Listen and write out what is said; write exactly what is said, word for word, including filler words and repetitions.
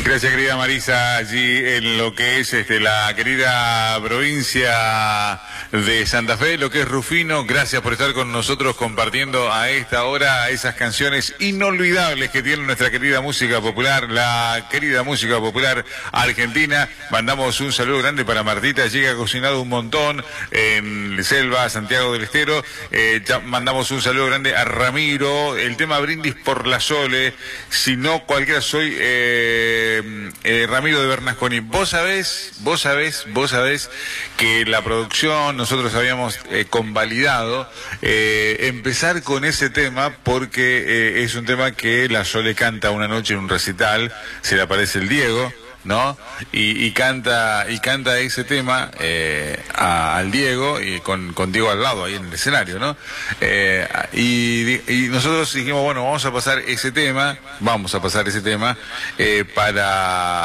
Gracias, querida Marisa, allí en lo que es este, la querida provincia de Santa Fe, lo que es Rufino. Gracias por estar con nosotros compartiendo a esta hora esas canciones inolvidables que tiene nuestra querida música popular, la querida música popular argentina. Mandamos un saludo grande para Martita, llega cocinado un montón en Selva, Santiago del Estero. Eh, ya mandamos un saludo grande a Ramiro, el tema Brindis por la Sole, si no cualquiera soy... Eh, Eh, Ramiro de Bernasconi, vos sabés, vos sabés, vos sabés que la producción nosotros habíamos eh, convalidado eh, empezar con ese tema porque eh, es un tema que la Sole canta una noche en un recital, se le aparece el Diego, ¿no? Y, y canta y canta ese tema eh, a, al Diego y con, con Diego al lado ahí en el escenario, ¿no? Eh, y, y nosotros dijimos, bueno, vamos a pasar ese tema, vamos a pasar ese tema eh, para